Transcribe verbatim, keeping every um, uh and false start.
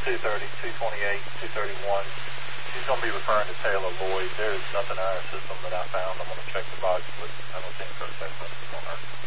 two thirty, two twenty-eight, two thirty-one. She's going to be referring to Taylor Lloyd. There is nothing in our system that I found. I'm going to